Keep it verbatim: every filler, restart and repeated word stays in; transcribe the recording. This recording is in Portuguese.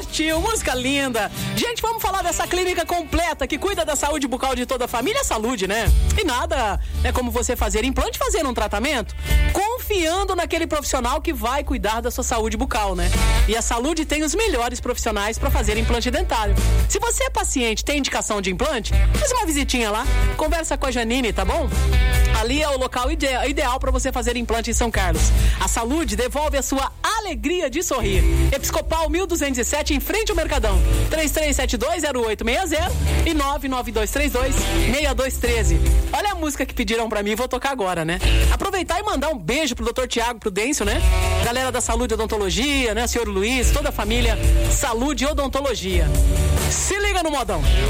Partiu, música linda. Gente, vamos falar dessa clínica completa que cuida da saúde bucal de toda a família. Saúde, né? E nada, né, como você fazer implante, fazer um tratamento confiando naquele profissional que vai cuidar da sua saúde bucal, né? E a Saúde tem os melhores profissionais para fazer implante dentário. Se você é paciente, tem indicação de implante, faz uma visitinha lá, conversa com a Janine, tá bom? Ali é o local ide- ideal para você fazer implante em São Carlos. A Saúde devolve a sua alegria de sorrir. Episcopal mil duzentos e sete, em frente ao Mercadão. três três sete dois zero oito seis zero e nove nove dois três dois seis dois um três. Olha a música que pediram pra mim, vou tocar agora, né? Aproveitar e mandar um beijo pro doutor Tiago Prudêncio, né? Galera da Saúde e Odontologia, né? Senhor Luiz, toda a família Saúde e Odontologia. Se liga no modão.